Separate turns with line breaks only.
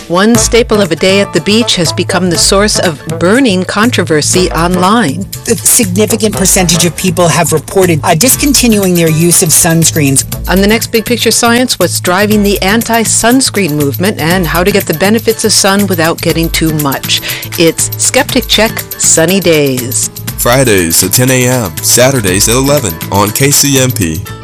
One staple of a day at the beach has become the source of burning controversy online.
A significant percentage of people have reported discontinuing their use of sunscreens.
On the next Big Picture Science, what's driving the anti-sunscreen movement and how to get the benefits of sun without getting too much. It's Skeptic Check Sunny Days.
Fridays at 10 a.m., Saturdays at 11 on KCMP.